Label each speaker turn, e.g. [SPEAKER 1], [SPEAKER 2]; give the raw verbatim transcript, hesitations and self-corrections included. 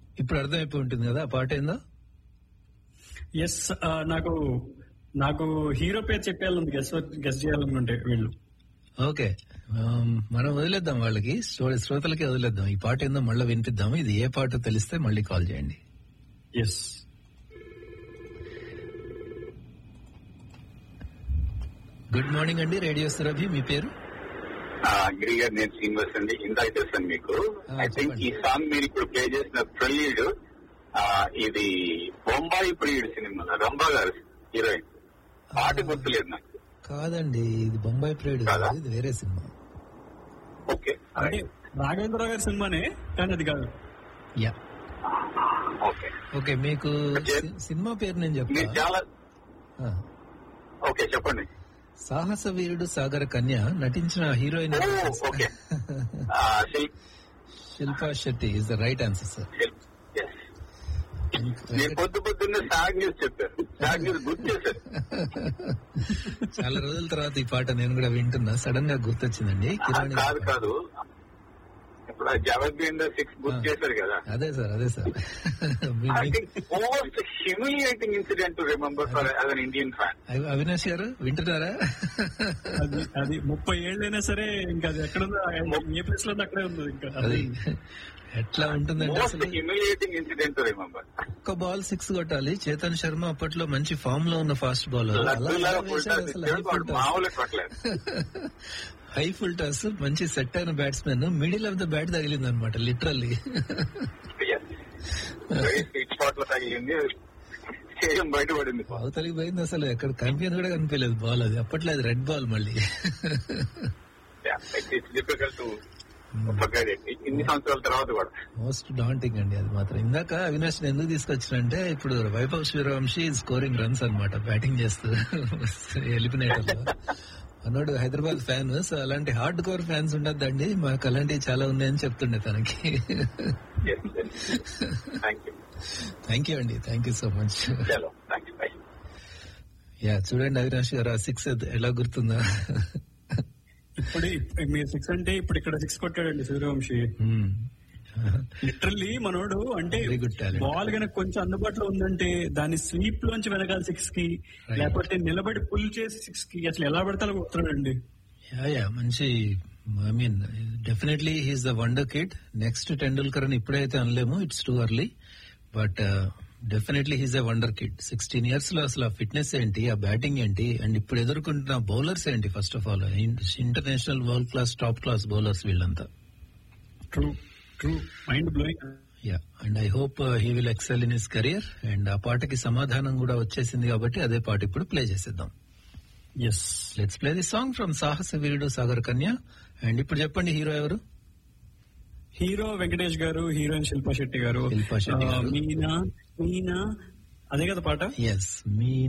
[SPEAKER 1] ఇప్పుడు అర్థమైపోయి ఉంటుంది కదా ఆ పాట ఏందో.
[SPEAKER 2] ఎస్, నాకు నాకు హీరో పేరు చెప్పేయాలని గెస్ గెస్ చేయాలనుకుంటే వీళ్ళు.
[SPEAKER 1] ఓకే, మనం వదిలేద్దాం, వాళ్ళకి శ్రోతలకి వదిలేద్దాం. ఈ పాట ఏందో మళ్ళీ వినిపిద్దాం. ఇది ఏ పాట తెలిస్తే మళ్ళీ కాల్ చేయండి.
[SPEAKER 2] ఎస్.
[SPEAKER 1] గుడ్ మార్నింగ్ అండి, రేడియో సురభి, మీ పేరు?
[SPEAKER 3] గిరి గారు, నేను శ్రీనివాస్ అండి. ఇందాక చేస్తాను మీకు. ఐ థింక్ ఈ సాంగ్ మీరు ఇప్పుడు ప్లే చేసిన ప్రిల్యూడ్, ఇది బొంబాయి ప్రిల్యూడ్ సినిమా, రంభా గారు హీరోయిన్. పాట గుర్తులేదు నాకు.
[SPEAKER 1] కాదండి, ఇది బొంబాయి ప్రిల్యూడ్ కాదు, ఇది వేరే సినిమా.
[SPEAKER 3] ఓకే,
[SPEAKER 2] అంటే రాఘవేంద్ర గారి సినిమానే, కానీ అది కాదు.
[SPEAKER 1] Yeah,
[SPEAKER 3] okay
[SPEAKER 1] okay. మీకు సినిమా పేరు నేను చెప్తాను.
[SPEAKER 3] చాలా ఓకే, చెప్పండి.
[SPEAKER 1] సాహస వీరుడు సాగర కన్య నటించిన heroine Shilpa Shetty is the right answer sir.
[SPEAKER 3] పొద్దు పొద్దున్న సాగ్ న్యూస్ చెప్పారు, సాగ్ న్యూస్ గుర్తు చేశారు.
[SPEAKER 1] చాలా రోజుల తర్వాత ఈ పాట నేను కూడా వింటున్నా, సడన్ గా గుర్తొచ్చిందండి.
[SPEAKER 3] కాదు కాదు ఇప్పుడు జవద్బీంద సిక్స్ బుక్ చేశారు కదా.
[SPEAKER 1] అదే సార్, అదే sir.
[SPEAKER 3] Most humiliating incident to remember for as an Indian fan.
[SPEAKER 1] Avinash గారు వింటున్నారా?
[SPEAKER 2] అది అది ముప్పై ఏళ్ళైనా సరే ఇంకా అది ఎక్కడుందో, ఏ ప్లేస్ లో అక్కడే ఉంది. ఇంకా
[SPEAKER 1] అది ఎట్లా ఉంటుందంటే అసలు
[SPEAKER 3] హ్యూమిలియేటింగ్ ఇన్సిడెంట్ టు రిమెంబర్.
[SPEAKER 1] ఒక్క బాల్ సిక్స్ కొట్టాలి. చేతన్ శర్మ అప్పట్లో మంచి ఫామ్ లో ఉన్న fast bowler, high full toss, మంచి సెట్ అయిన batsmen, middle of the bat తగిలింది అనమాట లిటరల్లీ.
[SPEAKER 3] బయటపడింది,
[SPEAKER 1] అవతలికి పోయింది. అసలు ఎక్కడ కనిపించదు కూడా కనిపించలేదు బాల్. అది అప్పట్లో అది రెడ్ బాల్ మళ్ళీ.
[SPEAKER 3] ఇన్ని సంవత్సరాల తర్వాత కూడా
[SPEAKER 1] మోస్ట్ డాంటింగ్ అండి అది మాత్రం. ఇందాక అవినాష్ ఎందుకు తీసుకొచ్చినంటే, ఇప్పుడు వైభవ్ సూర్యవంశీ స్కోరింగ్ రన్స్ అనమాట బ్యాటింగ్ చేస్తూ ఎలిమినేటర్ లో. అన్నాడు హైదరాబాద్ ఫ్యాన్, సో అలాంటి హార్డ్ కోర్ ఫ్యాన్స్ ఉండద్దండి, మాకు అలాంటివి చాలా ఉన్నాయని చెప్తుండే తనకి. థ్యాంక్ యూ అండి, thank you so much. Yeah, చూడండి అవినాష్ గారు, ఆ సిక్స్ ఎలా గుర్తుందా?
[SPEAKER 2] ఇప్పుడు మీరు సిక్స్ అంటే ఇప్పుడు ఇక్కడ సిక్స్ కొట్టాడండి సూర్యవంశీ. లిటరల్లీ మనోడు అంటే బాల్ కనుక కొంచెం అందుబాటులో ఉందంటే దాన్ని స్వీప్ లోంచి వెనకాల సిక్స్ కి, లేకపోతే నిలబడి పుల్ చేసి సిక్స్ కి, అసలు ఎలా పడతాలో కొడుతున్నాడండి.
[SPEAKER 1] యా యా మంచి, I mean definitely he's the wonder kid. Next Tendulkar అని ఇప్పుడైతే అనలేము, it's too early, but definitely he's a wonder kid. Sixteen years లో అసలు ఆ ఫిట్నెస్ ఏంటి, ఆ బ్యాటింగ్ ఏంటి, అండ్ ఇప్పుడు ఎదుర్కొంటున్న బౌలర్స్ ఏంటి. First of all international world class, top class bowlers వీళ్ళంతా.
[SPEAKER 2] True true mind blowing.
[SPEAKER 1] Yeah, and I hope he will excel in his career. And ఆ పాటకి సమాధానం కూడా వచ్చేసింది కాబట్టి అదే పాట ఇప్పుడు ప్లే చేసేద్దాం.
[SPEAKER 2] Yes,
[SPEAKER 1] let's play the song from సాహస వీరుడు సాగర్ కన్య. అండ్ ఇప్పుడు చెప్పండి, హీరో ఎవరు?
[SPEAKER 2] హీరో వెంకటేష్ గారు, హీరోయిన్ శిల్పా శెట్టి గారు.
[SPEAKER 1] శిల్పా శెట్టి గారు.
[SPEAKER 2] మీనా మీనా అదే కదా పాట.
[SPEAKER 1] ఎస్, మీనా